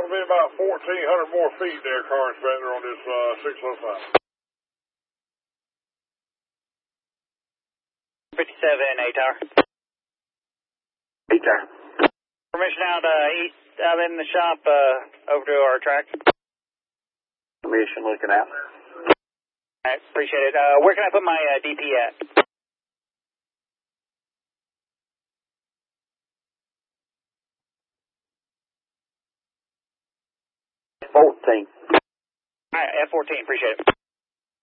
to be about 1,400 more feet there, car inspector, on this 605. 57, A-Tower. A-Tower. Permission out east, out in the shop, over to our track. Permission looking out. Alright, appreciate it. Where can I put my DP at? F-14. Alright, F-14, appreciate it.